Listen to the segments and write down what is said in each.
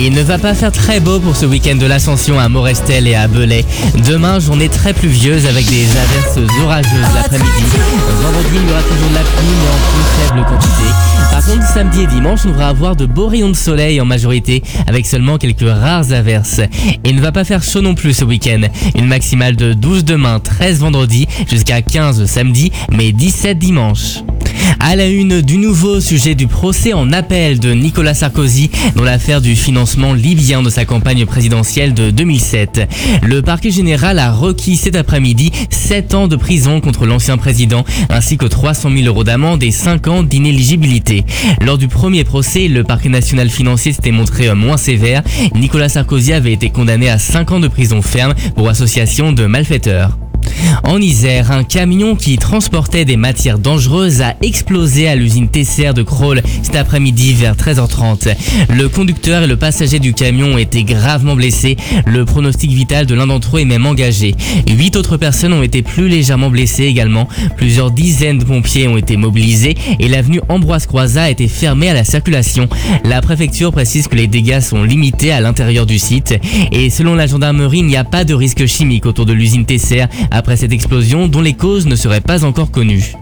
Et il ne va pas faire très beau pour ce week-end de l'Ascension à Morestel et à Belay. Demain, journée très pluvieuse avec des averses orageuses l'après-midi. Vendredi, il y aura toujours de la pluie, mais en plus faible quantité. Par contre, samedi et dimanche, on devra avoir de beaux rayons de soleil en majorité, avec seulement quelques rares averses. Et il ne va pas faire chaud non plus ce week-end. Une maximale de 12 demain, 13 vendredi, jusqu'à 15 samedi, mais 17 dimanche. À la une du nouveau sujet du procès en appel de Nicolas Sarkozy dans l'affaire du financement libyen de sa campagne présidentielle de 2007. Le parquet général a requis cet après-midi 7 ans de prison contre l'ancien président ainsi que 300 000 € d'amende et 5 ans d'inéligibilité. Lors du premier procès, le parquet national financier s'était montré moins sévère. Nicolas Sarkozy avait été condamné à 5 ans de prison ferme pour association de malfaiteurs. En Isère, un camion qui transportait des matières dangereuses a explosé à l'usine TCR de Crolles cet après-midi vers 13h30. Le conducteur et le passager du camion ont été gravement blessés. Le pronostic vital de l'un d'entre eux est même engagé. 8 autres personnes ont été plus légèrement blessées également. Plusieurs dizaines de pompiers ont été mobilisés et l'avenue Ambroise-Croizat a été fermée à la circulation. La préfecture précise que les dégâts sont limités à l'intérieur du site. Et selon la gendarmerie, il n'y a pas de risque chimique autour de l'usine TCR après cette explosion dont les causes ne seraient pas encore connues.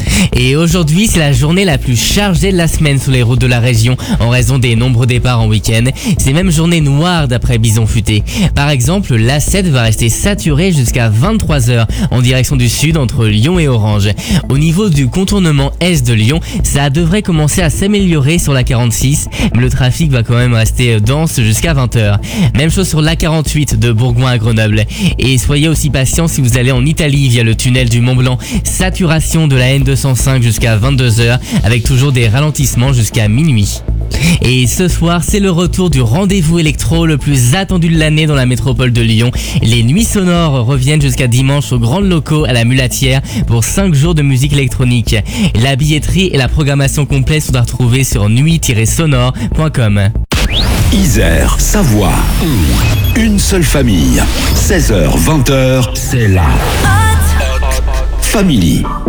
Et aujourd'hui, c'est la journée la plus chargée de la semaine sur les routes de la région en raison des nombreux départs en week-end. C'est même journée noire d'après Bison Futé. Par exemple, l'A7 va rester saturée jusqu'à 23h en direction du sud entre Lyon et Orange. Au niveau du contournement est de Lyon, ça devrait commencer à s'améliorer sur la 46, mais le trafic va quand même rester dense jusqu'à 20h. Même chose sur la 48 de Bourgoin à Grenoble. Et soyez aussi patients si vous allez en Italie via le tunnel du Mont Blanc. Saturation de la N205 jusqu'à 22h avec toujours des ralentissements jusqu'à minuit. Et ce soir, c'est le retour du rendez-vous électro le plus attendu de l'année dans la métropole de Lyon. Les nuits sonores reviennent jusqu'à dimanche aux grands locaux à la Mulatière pour 5 jours de musique électronique. La billetterie et la programmation complète sont à retrouver sur nuit-sonore.com. Isère, Savoie, une seule famille. 16h, 20h, c'est la Family.